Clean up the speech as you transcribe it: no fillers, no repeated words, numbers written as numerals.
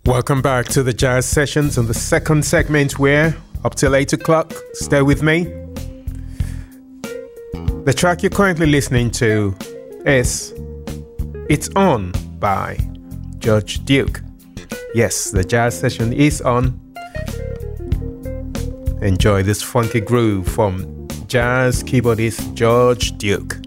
Welcome back to the Jazz Sessions on the second segment where, up till 8 o'clock, stay with me. The track you're currently listening to is It's On by George Duke. Yes, the Jazz Session is on. Enjoy this funky groove from jazz keyboardist George Duke.